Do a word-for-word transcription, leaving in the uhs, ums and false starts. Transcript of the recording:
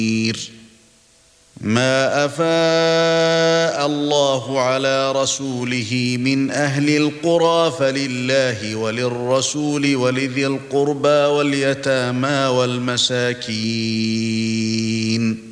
ما أفاء الله على رسوله من أهل القرى فلله وللرسول ولذي القربى واليتامى والمساكين